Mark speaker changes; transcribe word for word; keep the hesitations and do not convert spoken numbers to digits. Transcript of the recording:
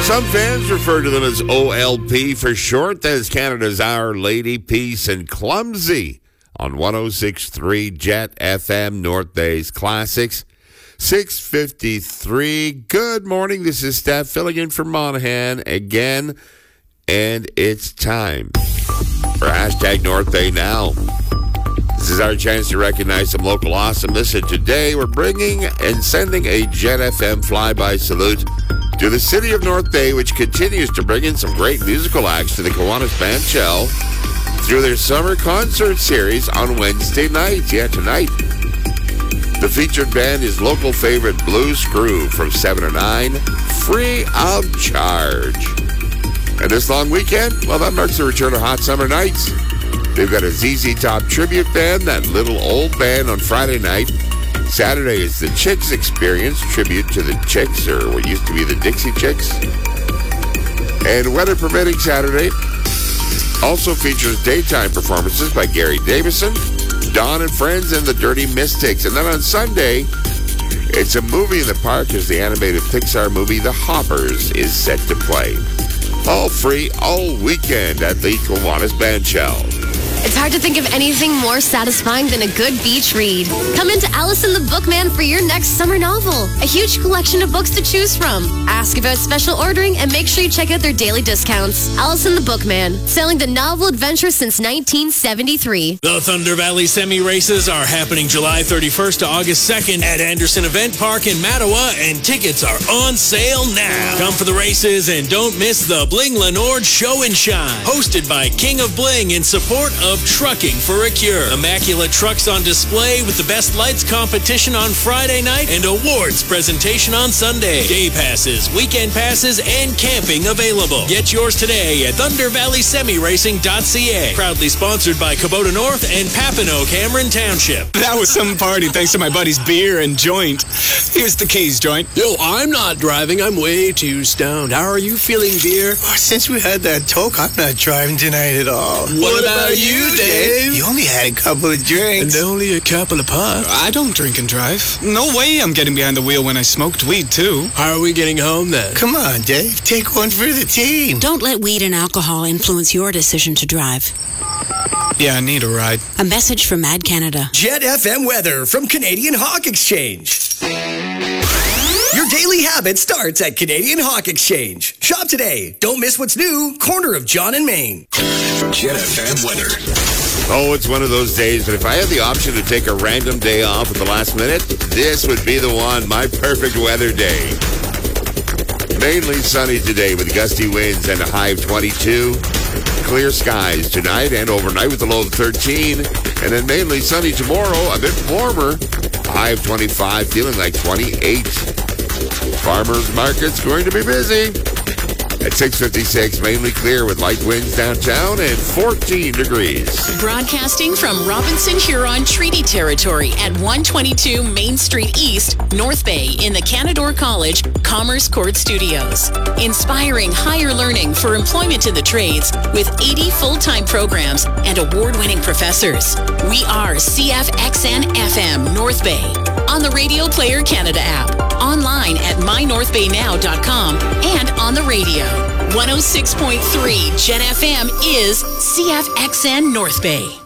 Speaker 1: Some fans refer to them as O L P for short. That is Canada's Our Lady, Peace, and Clumsy on one oh six point three Jet F M, North Bay's Classics. six fifty-three. Good morning. This is Steph filling in for Monahan again. And it's time for hashtag North Bay Now. This is our chance to recognize some local awesomeness. And today we're bringing and sending a Jet F M flyby salute to the city of North Bay, which continues to bring in some great musical acts to the Kiwanis Bandshell through their summer concert series on Wednesday night. Yeah, tonight. The featured band is local favorite Blues Crew from seven to nine, free of charge. And this long weekend, well, that marks the return of Hot Summer Nights. They've got a Z Z Top tribute band, that little old band on Friday night. Saturday is the Chicks Experience, tribute to the Chicks, or what used to be the Dixie Chicks. And weather permitting, Saturday also features daytime performances by Gary Davison, Don and Friends, and the Dirty Mystics. And then on Sunday, it's a movie in the park as the animated Pixar movie The Hoppers is set to play. All free all weekend at the Kiwanis Bandshell.
Speaker 2: It's hard to think of anything more satisfying than a good beach read. Come into Allison the Bookman for your next summer novel. A huge collection of books to choose from. Ask about special ordering and make sure you check out their daily discounts. Allison the Bookman, selling the novel adventure since nineteen seventy-three.
Speaker 3: The Thunder Valley Semi Races are happening July thirty-first to August second at Anderson Event Park in Mattawa, and tickets are on sale now. Come for the races and don't miss the Bling Lenord Show and Shine, hosted by King of Bling in support of Trucking for a Cure. Immaculate trucks on display with the best lights competition on Friday night and awards presentation on Sunday. Day passes, weekend passes, and camping available. Get yours today at thunder valley semi racing dot c a. Proudly sponsored by Kubota North and Papineau Cameron Township.
Speaker 4: That was some party thanks to my buddy's beer and joint. Here's the keys, joint.
Speaker 5: Yo, I'm not driving. I'm way too stoned. How are you feeling, beer?
Speaker 6: Oh, since we had that talk, I'm not driving tonight at all.
Speaker 5: What, what about you, Dave?
Speaker 6: You only had a couple of drinks.
Speaker 5: And only a couple of puffs.
Speaker 4: I don't drink and drive. No way I'm getting behind the wheel when I smoked weed, too.
Speaker 5: How are we getting home, then?
Speaker 6: Come on, Dave. Take one for the team.
Speaker 7: Don't let weed and alcohol influence your decision to drive.
Speaker 4: Yeah, I need a ride.
Speaker 7: A message from Mad Canada.
Speaker 8: Jet F M weather from Canadian Hawk Exchange. Your daily habit starts at Canadian Hawk Exchange. Shop today. Don't miss what's new. Corner of John and Main.
Speaker 1: Jet F M weather. Oh, it's one of those days, but if I had the option to take a random day off at the last minute, this would be the one. My perfect weather day. Mainly sunny today with gusty winds and a high of twenty-two. Clear skies tonight and overnight with a low of thirteen. And then mainly sunny tomorrow, a bit warmer. A high of twenty-five, feeling like twenty-eight. Farmers market's going to be busy. At six fifty-six, mainly clear with light winds downtown and fourteen degrees.
Speaker 9: Broadcasting from Robinson Huron Treaty Territory at one twenty-two Main Street East, North Bay in the Canadore College Commerce Court Studios. Inspiring higher learning for employment in the trades with eighty full-time programs and award-winning professors. We are C F X N F M North Bay. On the Radio Player Canada app, online at my north bay now dot com, and on the radio. one oh six point three Jet F M is C F X N North Bay.